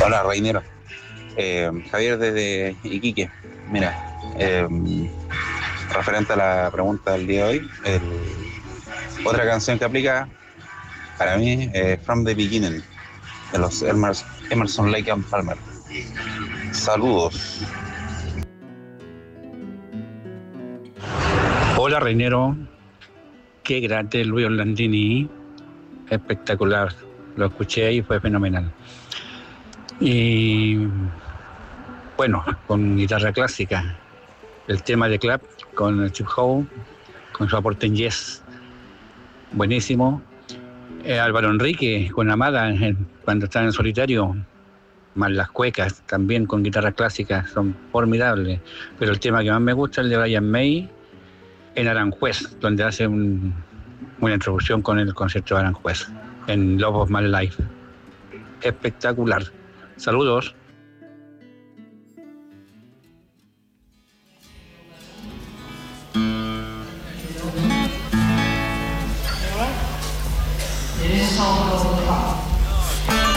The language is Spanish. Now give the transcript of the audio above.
Hola, Reinero. Javier desde Iquique. Mira, referente a la pregunta del día de hoy, otra canción que aplica para mí es From the Beginning, de los Emerson, Lake and Palmer. Saludos. Hola, Reinero. Qué grande Luis Orlandini. Espectacular. Lo escuché y fue fenomenal. Y bueno, con guitarra clásica, el tema de Clap con el Chip Howe, con su aporte en Yes, buenísimo. Álvaro Enrique con Amada cuando estaba en solitario, más las cuecas también con guitarra clásica, son formidables. Pero el tema que más me gusta es el de Brian May en Aranjuez, donde hace una introducción con el concierto de Aranjuez en Love of My Life. Espectacular. Saludos. It is all over the top.